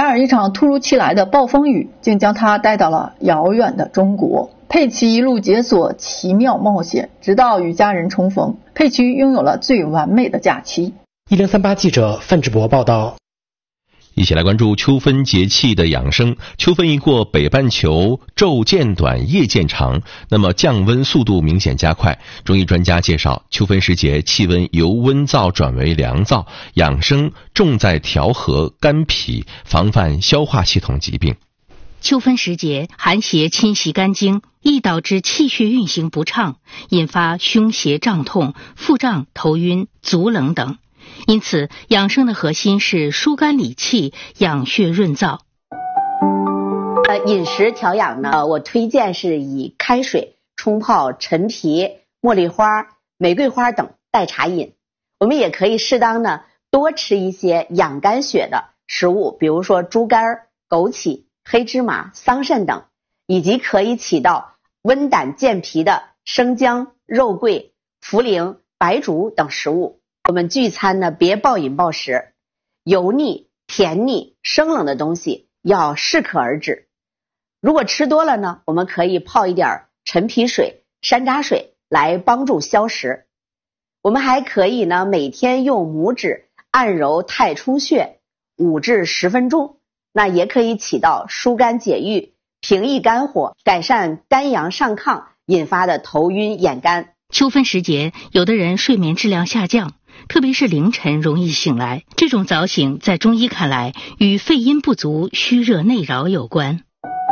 而一场突如其来的暴风雨竟将他带到了遥远的中国。佩奇一路解锁奇妙冒险，直到与家人重逢，佩奇拥有了最完美的假期。 1038记者范志博报道。 一起来关注秋分节气的养生。秋分一过，北半球昼渐短，夜渐长，那么降温速度明显加快。中医专家介绍，秋分时节气温由温燥转为凉燥，养生重在调和肝脾，防范消化系统疾病。 秋分时节，寒邪侵袭肝经，易导致气血运行不畅，引发胸胁胀痛、腹胀、头晕、足冷等。因此，养生的核心是疏肝理气、养血润燥。 饮食调养呢，我推荐是以开水冲泡陈皮、茉莉花、玫瑰花等代茶饮。我们也可以适当的多吃一些养肝血的食物，比如说猪肝、枸杞、黑芝麻、桑葚等，以及可以起到温胆健脾的生姜、肉桂、茯苓、白术等食物。我们聚餐呢，别暴饮暴食，油腻、甜腻、生冷的东西要适可而止。如果吃多了呢，我们可以泡一点陈皮水、山楂水来帮助消食。我们还可以呢，每天用拇指按揉太冲穴5至10分钟，那也可以起到疏肝解郁、平抑肝火、改善肝阳上亢引发的头晕眼干。 秋分时节，有的人睡眠质量下降，特别是凌晨容易醒来，这种早醒在中医看来与肺阴不足、虚热内扰有关。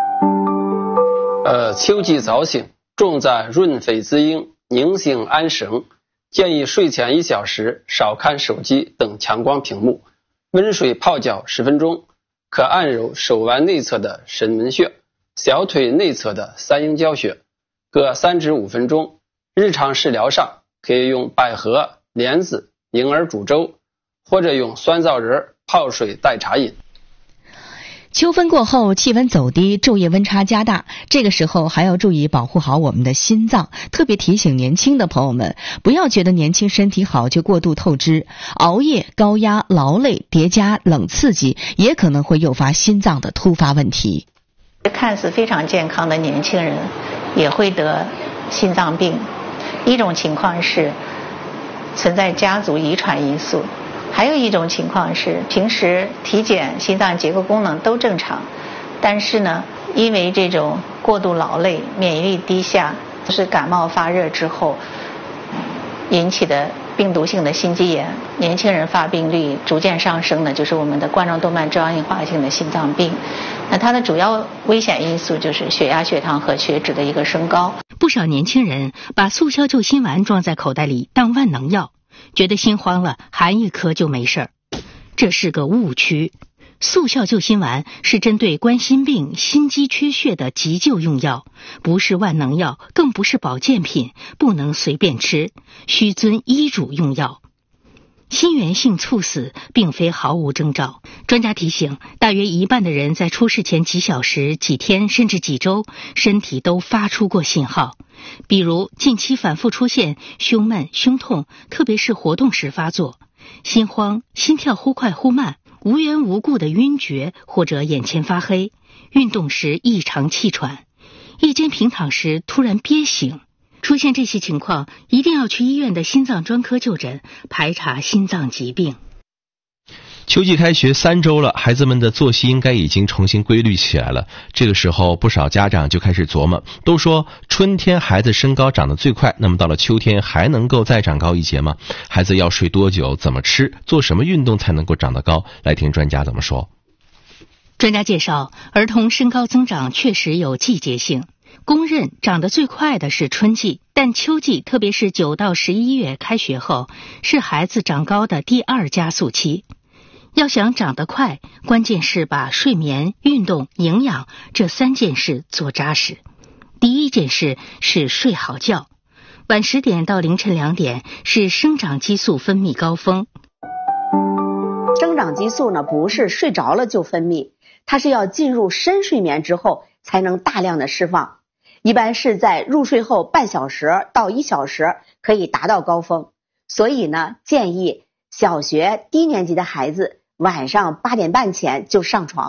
秋季早醒重在润肺滋阴、宁静安神，建议睡前1小时少看手机等强光屏幕，温水泡脚10分钟，可按揉手腕内侧的神门穴、小腿内侧的三阴交穴，各3至5分钟。日常食疗上可以用百合、莲子、银耳煮粥，或者用酸枣仁泡水代茶饮。 秋分过后，气温走低，昼夜温差加大，这个时候还要注意保护好我们的心脏。特别提醒年轻的朋友们，不要觉得年轻身体好就过度透支，熬夜、高压、劳累叠加冷刺激，也可能会诱发心脏的突发问题。 看似非常健康的年轻人也会得心脏病。一种情况是存在家族遗传因素，还有一种情况是平时体检心脏结构功能都正常，但是呢，因为这种过度劳累、免疫力低下，是感冒发热之后引起的病毒性的心肌炎，年轻人发病率逐渐上升的就是我们的冠状动脉粥样硬化性的心脏病。那它的主要危险因素就是血压、血糖和血脂的一个升高。 不少年轻人把速效救心丸装在口袋里当万能药，觉得心慌了含一颗就没事儿，这是个误区。速效救心丸是针对冠心病、心肌缺血的急救用药，不是万能药，更不是保健品，不能随便吃，需遵医嘱用药。心源性猝死并非毫无征兆，专家提醒，大约1半的人在出事前几小时、几天甚至几周，身体都发出过信号，比如近期反复出现胸闷、胸痛，特别是活动时发作，心慌、心跳忽快忽慢，无缘无故的晕厥或者眼前发黑，运动时异常气喘，夜间平躺时突然憋醒。出现这些情况，一定要去医院的心脏专科就诊，排查心脏疾病。 秋季开学3周了，孩子们的作息应该已经重新规律起来了。这个时候，不少家长就开始琢磨，都说春天孩子身高长得最快，那么到了秋天还能够再长高一截吗？孩子要睡多久？怎么吃？做什么运动才能够长得高？来听专家怎么说。 专家介绍，儿童身高增长确实有季节性。公认长得最快的是春季，但秋季，特别是9到11月开学后，是孩子长高的第2加速期。要想长得快，关键是把睡眠、运动、营养这3件事做扎实。第一件事是睡好觉，晚10点到凌晨2点是生长激素分泌高峰。 生长激素呢，不是睡着了就分泌，它是要进入深睡眠之后才能大量的释放。一般是在入睡后半小时到1小时可以达到高峰，所以呢，建议小学低年级的孩子晚上8点半前就上床，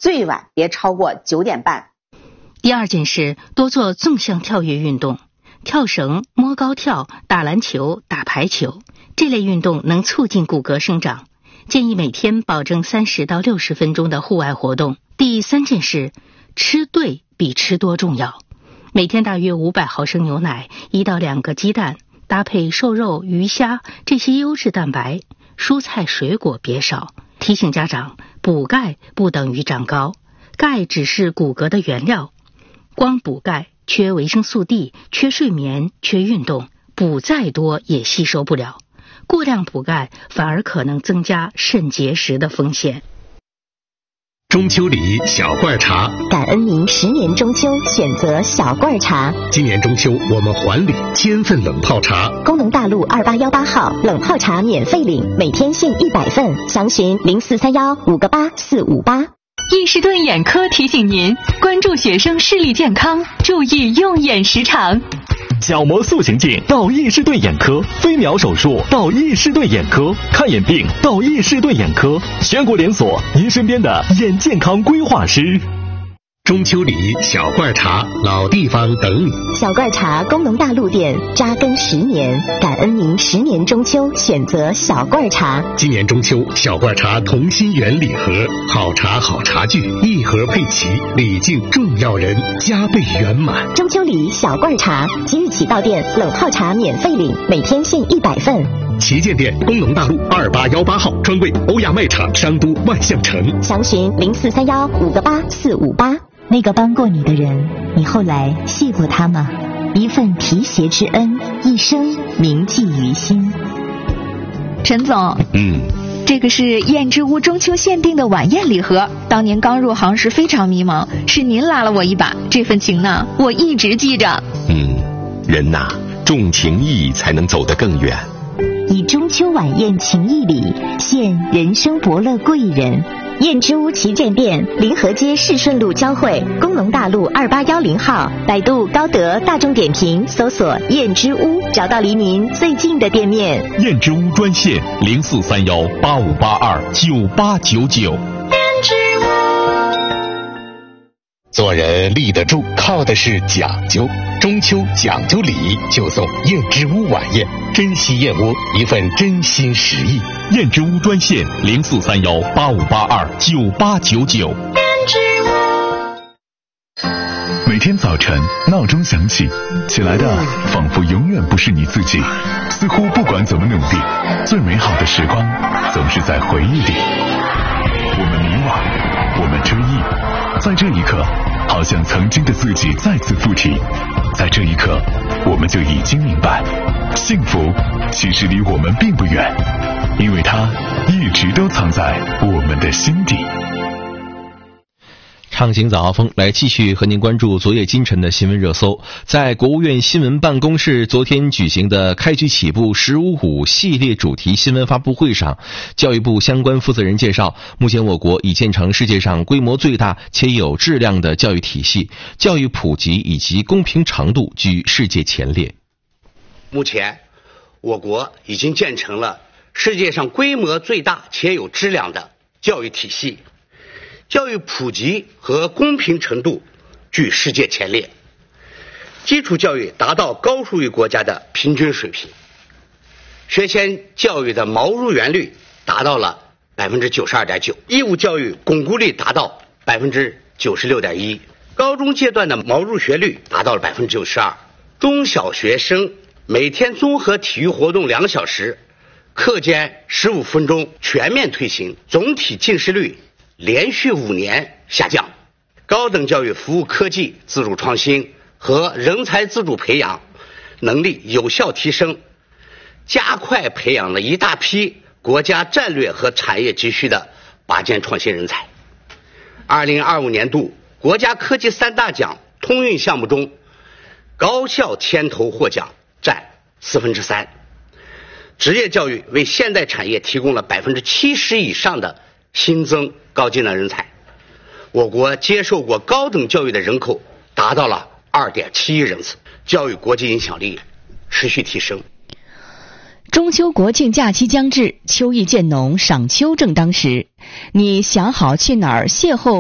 最晚别超过9点半。 第二件事，多做纵向跳跃运动，跳绳、摸高跳、打篮球、打排球，这类运动能促进骨骼生长。建议每天保证30到60分钟的户外活动。第三件事，吃对比吃多重要。每天大约500毫升牛奶，1到2个鸡蛋，搭配瘦肉、鱼虾这些优质蛋白，蔬菜水果别少。提醒家长，补钙不等于长高，钙只是骨骼的原料。光补钙，缺维生素 D， 缺睡眠，缺运动，补再多也吸收不了。过量补钙反而可能增加肾结石的风险。 中秋礼小罐茶， 感恩您10年中秋选择小罐茶。 今年中秋我们还礼1000份冷泡茶。 工农大路2818号冷泡茶免费领，每天限100份，详询0431-58458。 易士顿眼科提醒您关注学生视力健康，注意用眼时长。 角膜塑形镜到易士顿眼科，飞秒手术到易士顿眼科，看眼病到易士顿眼科，全国连锁，您身边的眼健康规划师。 中秋礼小罐茶，老地方等你。 小罐茶工农大路店扎根10年，感恩您10年中秋选择小罐茶。 今年中秋小罐茶同心圆礼盒，好茶好茶具，一盒配齐，礼敬重要人，加倍圆满。 中秋礼小罐茶，即日起到店冷泡茶免费领，每天限100份。 旗舰店工农大路2818号，专柜欧亚卖场商都万象城。 详询0431-58458。那个帮过你的人，你后来谢过他吗？一份提携之恩，一生铭记于心。 陈总，这个是燕之屋中秋限定的晚宴礼盒，当年刚入行时非常迷茫，是您拉了我一把，这份情呢，我一直记着。 人呐，重情义才能走得更远。 以中秋晚宴情谊礼，献人生伯乐贵人。燕之屋旗舰店，临河街市顺路交汇，工农大路2810号，百度、高德、大众点评搜索燕之屋，找到离您最近的店面。 燕之屋专线0431-8582-9899。 燕之屋。 做人立得住，靠的是讲究。中秋讲究礼，就送燕之屋晚宴，珍稀燕窝，一份真心实意。 燕之屋专线0431-8582-9899。 燕之屋。 每天早晨闹钟响起，起来的仿佛永远不是你自己，似乎不管怎么努力，最美好的时光总是在回忆里。我们迷惘，我们追忆，在这一刻，好像曾经的自己再次附体。在这一刻，我们就已经明白，幸福其实离我们并不远，因为它一直都藏在我们的心底。 畅行早高峰，来继续和您关注昨夜今晨的新闻热搜。在国务院新闻办公室昨天举行的开局起步15.5系列主题新闻发布会上，教育部相关负责人介绍，目前我国已建成世界上规模最大且有质量的教育体系，教育普及以及公平程度居世界前列。 目前我国已经建成了世界上规模最大且有质量的教育体系，教育普及和公平程度居世界前列，基础教育达到高数域国家的平均水平，学前教育的毛入园率达到了92.9%，义务教育巩固率达到96.1%，高中阶段的毛入学率达到了92%，中小学生每天综合体育活动2小时，课间15分钟全面推行，总体近视率连续5年下降，高等教育服务科技自主创新和人才自主培养能力有效提升，加快培养了一大批国家战略和产业急需的拔尖创新人才。2025年度国家科技3大奖通用项目中，高校牵头获奖占3/4，职业教育为现代产业提供了70%以上的新增高技能人才，我国接受过高等教育的人口达到了2.7亿人次，教育国际影响力持续提升。 中秋国庆假期将至，秋意渐浓，赏秋正当时。你想好去哪儿邂逅